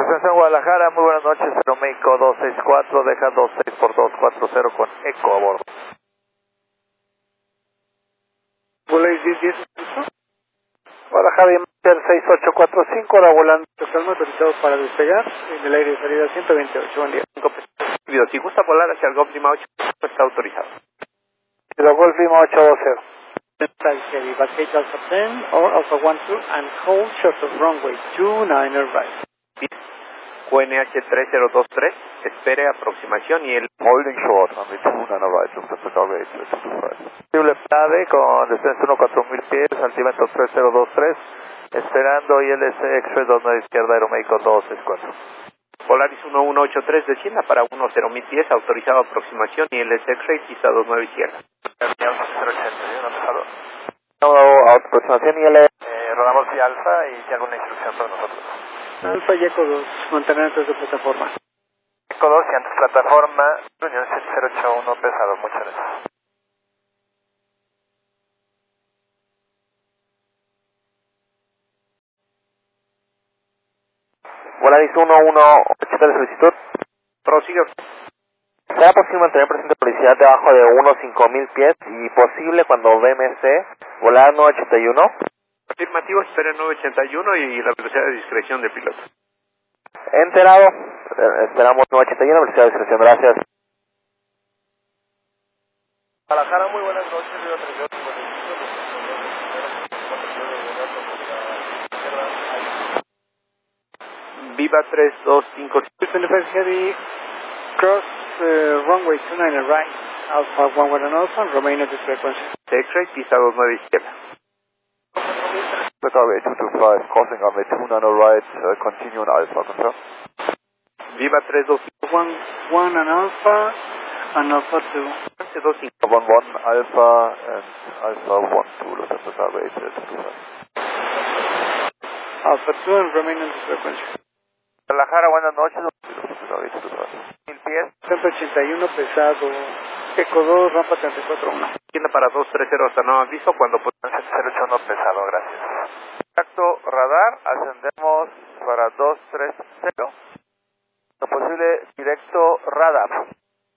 Recepción Guadalajara, muy buenas noches, Aeroméxico 264, deja 26 por 240 con eco a bordo. Guadalajara, Inter 6845, ahora volando. Totalmente autorizado para despegar en el aire de salida 128, buen día. Si gusta volar hacia el Golf Lima 8, está autorizado. Kilo Golf Lima 820. Heavy, vacate Alpha 10 or Alpha 12 and hold short of runway 29 right. QNH 3023, espere aproximación y el Holding short on the 29 right, Lufthansa Cargo 8225. Posible plave con descenso 14000 pies, altímetro 3023, esperando ILS X-ray 29 izquierda, Aeroméxico 264. Polaris 1183, descienda para 10.000 pies, autorizado aproximación y ILS X-ray pista 29 izquierda. Aproximación ILS, rodamos vía alfa y si alguna instrucción para nosotros. Alfa y Eco 2, mantener antes de plataforma. Eco 2 y antes plataforma, Unión 7081 pesado, muchas gracias. Volaris 1183 solicitud. Prosigue. ¿Será posible mantener presente velocidad debajo de 15000 pies y posible cuando BMC volar 981? Afirmativo, espere 981 y la velocidad de discreción del piloto. Enterado. Esperamos 981, velocidad de discreción, gracias. Guadalajara, muy buenas noches, Río 38. Viva 3255. Heavy, cross runway 29 right, Alpha 11 and Alpha, and remain at this frequency. X-ray pista 29 izquierda. Target 225, crossing on the 29 right, continue on Alpha, confirm. Viva 3255. 1 and Alpha 2. 25. Alpha and Alpha 12, Lufthansa Target 225. Alpha 2 and remain at this frequency. Guadalajara, buenas noches. 1000 pies. 181 pesado, Eco 2, rampa 341. Tienda para 230 hasta nuevo aviso cuando 081 pesado, gracias. Contacto radar, ascendemos para 230. Lo posible directo radar.